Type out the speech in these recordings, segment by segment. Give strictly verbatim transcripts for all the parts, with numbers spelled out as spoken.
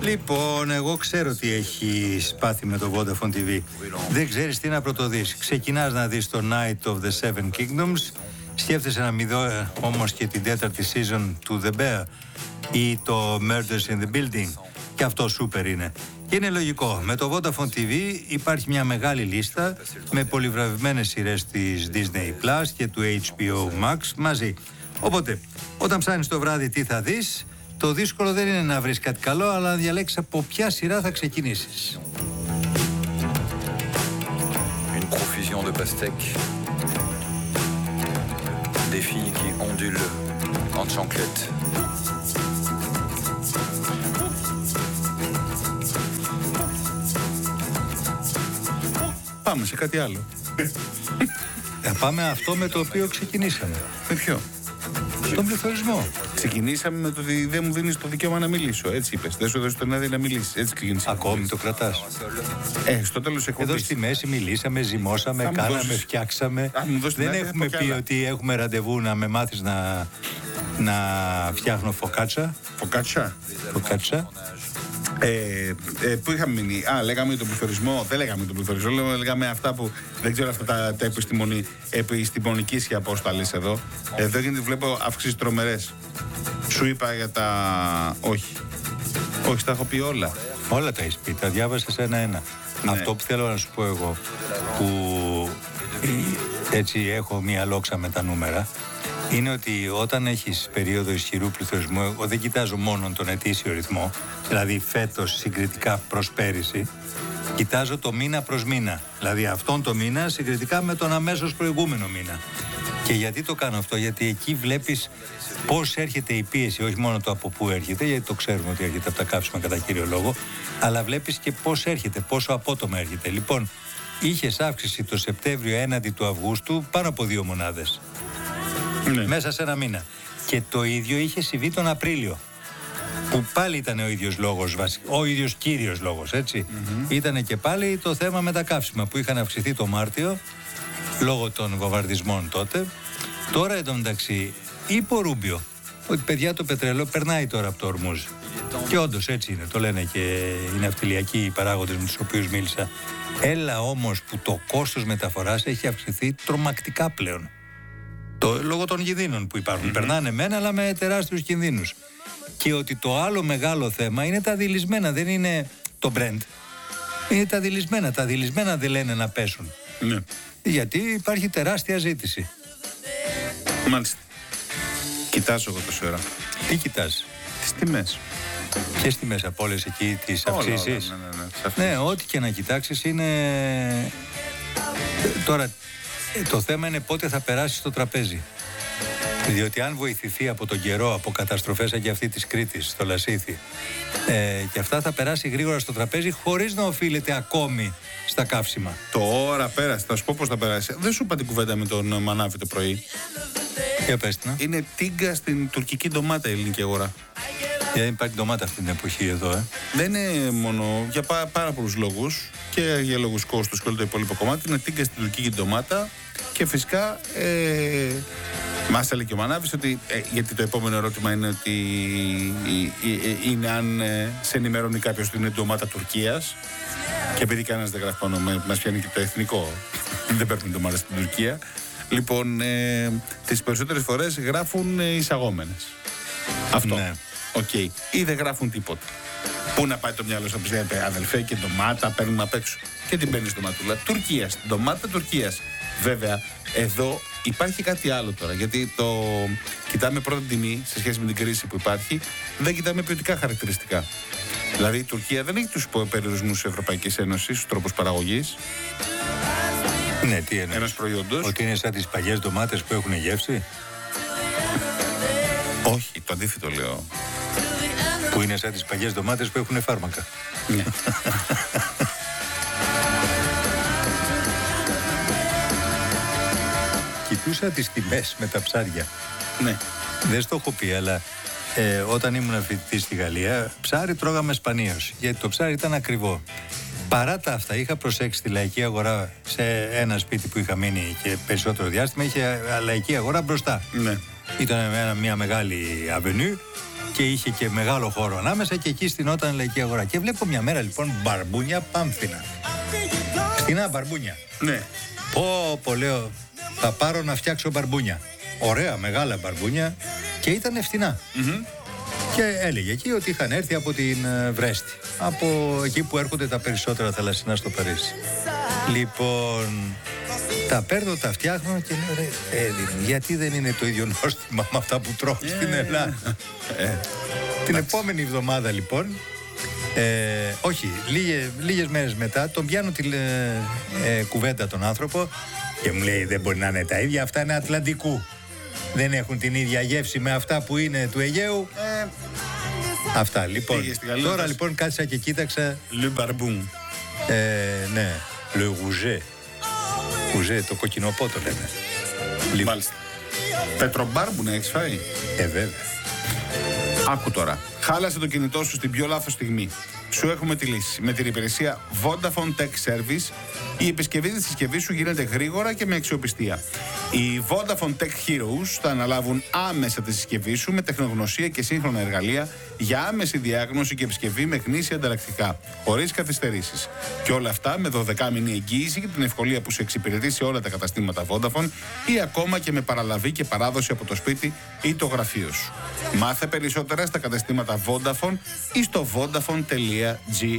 Λοιπόν, εγώ ξέρω τι έχει πάθει με το Vodafone τι βι. Δεν ξέρεις τι να πρωτοδείς. Ξεκινάς να δεις το Night of the Seven Kingdoms. Σκέφτεσαι να μην δω ε, όμως και την τέταρτη season του The Bear ή το Murders in the Building. Και αυτό σούπερ είναι. Και είναι λογικό. Με το Vodafone τι βι υπάρχει μια μεγάλη λίστα με πολυβραβευμένες σειρές της Disney Plus και του έιτς μπι ο Max μαζί. Οπότε, όταν ψάχνεις το βράδυ τι θα δεις, το δύσκολο δεν είναι να βρεις κάτι καλό, αλλά να διαλέξεις από ποια σειρά θα ξεκινήσεις. Une profusion de pastèques. Des filles qui ondulent en chanclette. Πάμε σε κάτι άλλο. Θα πάμε αυτό με το οποίο ξεκινήσαμε. Με ποιο? Τον πληθωρισμό. Ξεκινήσαμε με το ότι δεν μου δίνεις το δικαίωμα να μιλήσω. Έτσι είπες. Δεν σου έδωσε τον άδεια να μιλήσεις. Έτσι ξεκινήσαμε. Ακόμη το κρατάς. Ε, στο τέλος εκπομπής. Εδώ στη μέση μιλήσαμε, ζυμώσαμε, κάναμε, δώσεις... φτιάξαμε. Δεν έχουμε πει άλλα. Ότι έχουμε ραντεβού να με μάθεις να, να φτιάχνω φοκάτσα. Φοκάτσα. Φοκάτσα. Ε, ε, πού είχαμε μείνει? Α, λέγαμε τον πληθωρισμό. Δεν λέγαμε τον πληθωρισμό. Λέγαμε αυτά που δεν ξέρω αυτά τα, τα επιστημονι, επιστημονική ισχύα πώς τα λες εδώ. Εδώ γίνεται, βλέπω αυξήσεις τρομερές. Σου είπα για τα. Όχι. Όχι, τα έχω πει όλα. Όλα τα έχεις πει, τα διάβασες ένα-ένα. Ναι. Αυτό που θέλω να σου πω εγώ, που έτσι έχω μία λόξα με τα νούμερα, είναι ότι όταν έχεις περίοδο ισχυρού πληθωρισμού, εγώ δεν κοιτάζω μόνο τον ετήσιο ρυθμό, δηλαδή φέτος συγκριτικά προς πέρυσι, κοιτάζω το μήνα προς μήνα. Δηλαδή αυτόν το μήνα συγκριτικά με τον αμέσως προηγούμενο μήνα. Και γιατί το κάνω αυτό? Γιατί εκεί βλέπεις πώς έρχεται η πίεση, όχι μόνο το από πού έρχεται, γιατί το ξέρουμε ότι έρχεται από τα καύσιμα κατά κύριο λόγο, αλλά βλέπεις και πώς έρχεται, πόσο απότομα έρχεται. Λοιπόν, είχες αύξηση το Σεπτέμβριο έναντι του Αυγούστου πάνω από δύο μονάδες. Ναι. Μέσα σε ένα μήνα. Και το ίδιο είχε συμβεί τον Απρίλιο, που πάλι ήταν ο ίδιος λόγος, ο ίδιος κύριος λόγος, έτσι. Mm-hmm. Ήτανε και πάλι το θέμα με τα καύσιμα που είχαν αυξηθεί το Μάρτιο λόγω των βομβαρδισμών τότε. Τώρα εντωμεταξύ είπε ο Ρούμπιο ότι παιδιά το πετρέλαιο περνάει τώρα από το Ορμούζ. Και όντως έτσι είναι, το λένε και οι ναυτιλιακοί παράγοντες με τους οποίους μίλησα. Έλα όμως που το κόστος μεταφοράς έχει αυξηθεί τρομακτικά πλέον. Το, λόγω των κινδύνων που υπάρχουν. Mm-hmm. Περνάνε μένα, αλλά με τεράστιους κινδύνους. Και ότι το άλλο μεγάλο θέμα είναι τα δειλισμένα, δεν είναι το Brent. Είναι τα δειλισμένα. Τα δειλισμένα δεν λένε να πέσουν. Ναι. Γιατί υπάρχει τεράστια ζήτηση. Μάλιστα. Κοιτάζω εγώ τόση ώρα. Τι κοιτάς? Τις τιμές. Ποιες τιμές από όλες εκεί τις αυξήσεις? Ναι, ναι, ναι, ναι, ό,τι και να κοιτάξεις είναι... Τώρα, το θέμα είναι πότε θα περάσει στο τραπέζι. Διότι αν βοηθηθεί από τον καιρό, από καταστροφές σαν και αυτή της Κρήτης, στο Λασίθι, ε, και αυτά θα περάσει γρήγορα στο τραπέζι χωρίς να οφείλεται ακόμη στα καύσιμα. Τώρα πέρασε, θα σου πω πώς θα περάσει. Δεν σου είπα την κουβέντα με τον Μανάβη το πρωί. Για πες την. Είναι τίγκα στην τουρκική ντομάτα η ελληνική αγορά. Δεν υπάρχει ντομάτα αυτή την εποχή εδώ, ε. Δεν είναι μόνο για πά, πάρα πολλούς λόγους και για λόγους κόστους και όλο το υπόλοιπο κομμάτι. Είναι τίγκα στην τουρκική ντομάτα και φυσικά ε, μας έλεγε και ο Μανάβης ότι, ε, γιατί το επόμενο ερώτημα είναι ότι ε, ε, ε, είναι αν ε, σε ενημερώνει κάποιος ότι είναι ντομάτα Τουρκίας, και επειδή κανένας δεν γράφει πάνω, μας πιάνει και το εθνικό, δεν παίρνουν ντομάτα στην Τουρκία. Λοιπόν, ε, τις περισσότερες φορές γράφουν ε, εισαγόμενες. Αυτό. Ναι. Οκ. Okay. Ή δεν γράφουν τίποτα. Πού να πάει το μυαλό σου, αδελφέ, και ντομάτα παίρνουμε απ' έξω. Και την παίρνει ντοματούλα Τουρκίας. Ντομάτα Τουρκίας. Βέβαια, εδώ υπάρχει κάτι άλλο τώρα. Γιατί το κοιτάμε πρώτη τιμή σε σχέση με την κρίση που υπάρχει, δεν κοιτάμε ποιοτικά χαρακτηριστικά. Δηλαδή η Τουρκία δεν έχει τους περιορισμούς της Ευρωπαϊκής Ένωσης, τους τρόπους παραγωγής. Ναι, τι εννοείς? Ένας προϊόντος. Ότι είναι σαν τις παλιές ντομάτες που έχουν γεύση? Όχι, το αντίθετο λέω. Που είναι σαν τις παλιές ντομάτες που έχουν φάρμακα. Ναι. Κοιτούσα τις τιμές με τα ψάρια. Ναι. Δεν στο έχω πει, αλλά ε, όταν ήμουν φοιτητής στη Γαλλία, ψάρι τρώγαμε σπανίως, γιατί το ψάρι ήταν ακριβό. Παρά τα αυτά, είχα προσέξει στη λαϊκή αγορά, σε ένα σπίτι που είχα μείνει και περισσότερο διάστημα, είχε λαϊκή αγορά μπροστά. Ναι. Ήταν με μια μεγάλη αβενού και είχε και μεγάλο χώρο ανάμεσα και εκεί στηνόταν λαϊκή αγορά. Και βλέπω μια μέρα λοιπόν μπαρμπούνια πάμφθηνα. Φτηνά μπαρμπούνια. Ναι. Πω, πω, λέω, θα πάρω να φτιάξω μπαρμπούνια. Ωραία, μεγάλα μπαρμπούνια και ήταν φτηνά. Mm-hmm. Και έλεγε εκεί ότι είχαν έρθει από την Βρέστη. Από εκεί που έρχονται τα περισσότερα θαλασσινά στο Παρίσι. Λοιπόν, τα παίρνω, τα φτιάχνω και λέω, ρε, ε, γιατί δεν είναι το ίδιο νόστιμα με αυτά που τρώω yeah. στην Ελλάδα. ε, την επόμενη εβδομάδα λοιπόν, ε, όχι, λίγες, λίγες μέρες μετά, τον πιάνω τη ε, ε, κουβέντα τον άνθρωπο και μου λέει, δεν μπορεί να είναι τα ίδια, αυτά είναι Ατλαντικού. Δεν έχουν την ίδια γεύση με αυτά που είναι του Αιγαίου. Ε, αυτά, λοιπόν. Τώρα λοιπόν κάτσα και κοίταξα. Le Barbun. Ε, ναι, Le Rouget. Rouget, το κοκκινοπό το λέμε. Μάλιστα. Πετρομπάρμπου να έχεις φάει. Ε, βέβαια. Άκου τώρα. Χάλασε το κινητό σου στην πιο λάθος στιγμή. Σου έχουμε τη λύση. Με την υπηρεσία Vodafone Tech Service, η επισκευή της συσκευής σου γίνεται γρήγορα και με αξιοπιστία. Οι Vodafone Tech Heroes θα αναλάβουν άμεσα τη συσκευή σου με τεχνογνωσία και σύγχρονα εργαλεία για άμεση διάγνωση και επισκευή με γνήσια ανταλλακτικά, χωρίς καθυστερήσεις. Και όλα αυτά με δωδεκάμηνη εγγύηση και την ευκολία που σε εξυπηρετεί σε όλα τα καταστήματα Vodafone ή ακόμα και με παραλαβή και παράδοση από το σπίτι ή το γραφείο σου. Μάθε περισσότερα στα καταστήματα Vodafone ή στο vodafone τελεία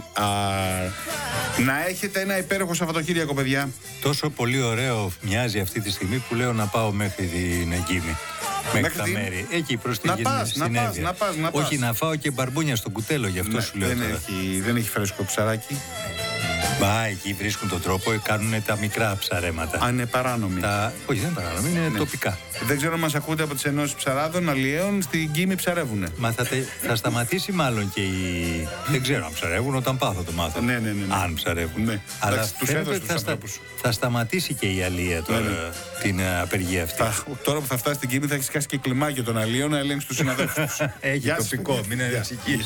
gr. Να έχετε ένα υπέροχο Σαββατοκύριακο, παιδιά. Τόσο πολύ ωραίο μοιάζει αυτή τη στιγμή που λέω να πάω μέχρι την Εγκύμη. Μέχρι, μέχρι τα την... μέρη. Εκεί προς την συνέδεια. Να πας, να πας. Όχι, να φάω και μπαρμπούνια στο κουτέλο, γι' αυτό ναι, σου λέω. Δεν έχει, δεν έχει φρέσκο ψαράκι. Μπα, εκεί βρίσκουν τον τρόπο, κάνουν τα μικρά ψαρέματα. Αν είναι παράνομοι. Τα... Όχι, δεν είναι παράνομοι, είναι ναι. τοπικά. Δεν ξέρω αν μας ακούτε από τις ενώσεις ψαράδων, αλλιέων, στην Κίμη ψαρεύουνε. Μα θα, τε... θα σταματήσει μάλλον και οι. Δεν ξέρω αν ψαρεύουν, όταν πάω θα το μάθω. Ναι, ναι, ναι, ναι. Αν ψαρεύουν. Ναι. Αλλά Εντάξει, τους έδωσε θα, στα... θα σταματήσει και η αλλία τώρα, ναι, ναι. την απεργία αυτή. Θα... Τώρα που θα φτάσει στην Κίμη θα έχει σκάσει και κλιμάκιο των αλλίων να ελέγξει τους συναδέλφους. Έχει τοπικό, μην ανησυχείς.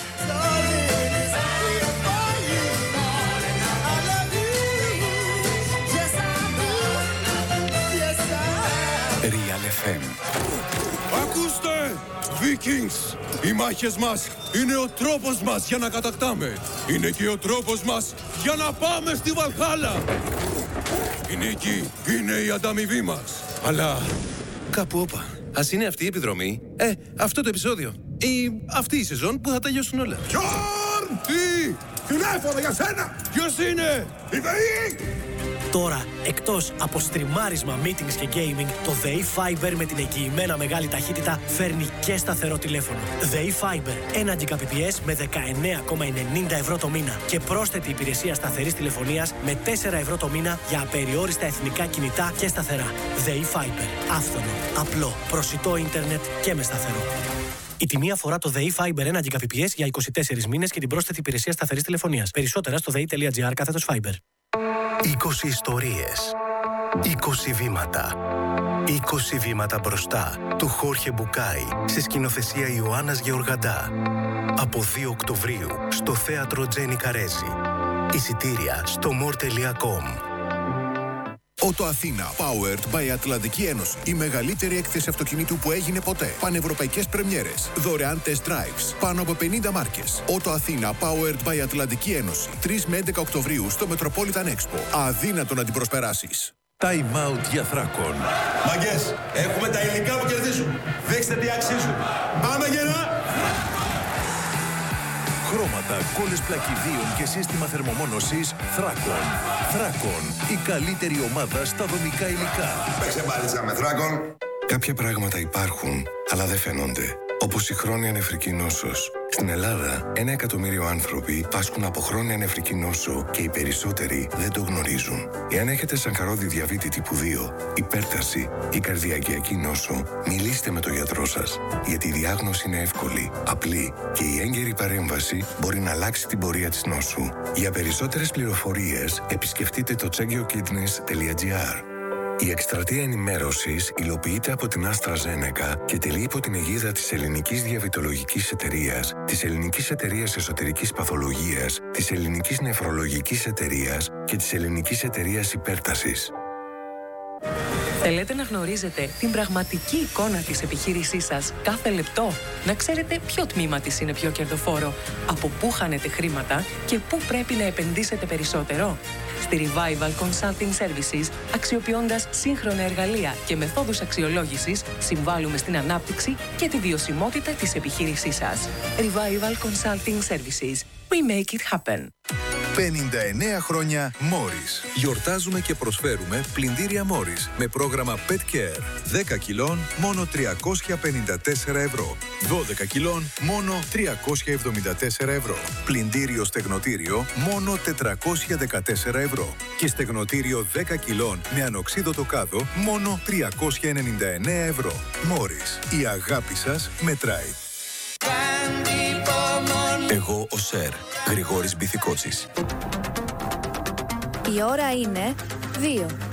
Real εφ εμ. Ακούστε! Vikings! Οι μάχες μας είναι ο τρόπος μας για να κατακτάμε. Είναι και ο τρόπος μας για να πάμε στη Βαλχάλα. Η νίκη είναι η ανταμοιβή μας. Αλλά κάπου όπα. Ας είναι αυτή η επιδρομή. Ε, αυτό το επεισόδιο. Ή αυτή η σεζόν που θα τελειώσουν όλα. Γιόρν! Τι! Τηλέφωνο για σένα! Ποιος είναι? Η ΔΕΗ! Τώρα, εκτός από στριμάρισμα, meetings και gaming, το ΔΕΗ Fiber με την εγγυημένα μεγάλη ταχύτητα φέρνει και σταθερό τηλέφωνο. ΔΕΗ Fiber, ένα Gbps με δεκαεννέα κόμμα ενενήντα ευρώ το μήνα και πρόσθετη υπηρεσία σταθερής τηλεφωνίας με τέσσερα ευρώ το μήνα για απεριόριστα εθνικά κινητά και σταθερά. ΔΕΗ Fiber. Άφθονο, απλό, προσιτό ίντερνετ και με σταθερό. Η τιμή αφορά το ΔΕΗ Fiber ένα Gbps για είκοσι τέσσερις μήνες και την πρόσθετη υπηρεσία σταθερής τηλεφωνίας. Περισσότερα στο δei.gr κάθετος Fiber. είκοσι ιστορίες, είκοσι βήματα. είκοσι βήματα μπροστά του Χόρχε Μπουκάι σε σκηνοθεσία Ιωάννας Γεωργαντά. Από δύο Οκτωβρίου στο θέατρο Τζένι Καρέζη. Εισιτήρια στο more τελεία com. Ότο Αθήνα, powered by Ατλαντική Ένωση. Η μεγαλύτερη έκθεση αυτοκινήτου που έγινε ποτέ. Πανευρωπαϊκές πρεμιέρες. Δωρεάν test drives. Πάνω από πενήντα μάρκες. Ότο Αθήνα, powered by Ατλαντική Ένωση. τρεις με έντεκα Οκτωβρίου στο Metropolitan Expo. Αδύνατο να την προσπεράσεις. Time out για Θράκον. Μαγκές, έχουμε τα υλικά που κερδίζουν. Δείξτε τι αξίζουν. Πάμε γερά! Χρώματα, κόλλες πλακιδίων και σύστημα θερμομόνωσης Θράκον. Θράκον, η καλύτερη ομάδα στα δομικά υλικά. Παίξε μπάλιτσα με Θράκον. Κάποια πράγματα υπάρχουν, αλλά δεν φαίνονται. Όπως η χρόνια νεφρική νόσος. Στην Ελλάδα, ένα εκατομμύριο άνθρωποι πάσχουν από χρόνια νεφρική νόσο και οι περισσότεροι δεν το γνωρίζουν. Εάν έχετε σακχαρώδη διαβήτη τύπου δύο, υπέρταση ή καρδιακιακή νόσο, μιλήστε με τον γιατρό σας. Γιατί η διάγνωση είναι εύκολη, απλή και η έγκαιρη παρέμβαση μπορεί να αλλάξει την πορεία της νόσου. Για περισσότερες πληροφορίες, επισκεφτείτε το checkyourkidneys τελεία gr. Η εκστρατεία ενημέρωσης υλοποιείται από την AstraZeneca και τελεί υπό την αιγίδα της Ελληνικής Διαβητολογικής Εταιρείας, της Ελληνικής Εταιρείας Εσωτερικής Παθολογίας, της Ελληνικής Νεφρολογικής Εταιρείας και της Ελληνικής Εταιρείας Υπέρτασης. Θέλετε να γνωρίζετε την πραγματική εικόνα της επιχείρησής σας κάθε λεπτό, να ξέρετε ποιο τμήμα της είναι πιο κερδοφόρο, από πού χάνετε χρήματα και πού πρέπει να επενδύσετε περισσότερο. Στη Revival Consulting Services, αξιοποιώντας σύγχρονα εργαλεία και μεθόδους αξιολόγησης, συμβάλλουμε στην ανάπτυξη και τη βιωσιμότητα της επιχείρησής σας. Revival Consulting Services. We make it happen. πενήντα εννέα χρόνια Morris. Γιορτάζουμε και προσφέρουμε πλυντήρια Morris με πρόγραμμα Pet Care. δέκα κιλών μόνο τριακόσια πενήντα τέσσερα ευρώ. δώδεκα κιλών μόνο τριακόσια εβδομήντα τέσσερα ευρώ. Πλυντήριο στεγνοτήριο μόνο τετρακόσια δεκατέσσερα ευρώ. Και στεγνοτήριο δέκα κιλών με ανοξίδωτο κάδο μόνο τριακόσια ενενήντα εννέα ευρώ. Morris. Η αγάπη σας μετράει. Εγώ ο Σερ, Γρηγόρης Μπιθικότσης. Η ώρα είναι δύο.